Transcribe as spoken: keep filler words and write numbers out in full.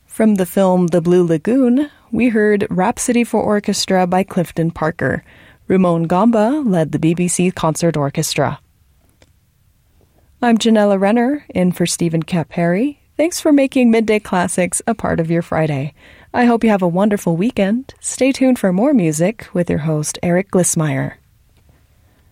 From the film The Blue Lagoon, we heard Rhapsody for Orchestra by Clifton Parker. Ramon Gamba led the B B C Concert Orchestra. I'm Janella Renner, in for Stephen Caperi. Thanks for making Midday Classics a part of your Friday. I hope you have a wonderful weekend. Stay tuned for more music with your host, Eric Glissmeyer.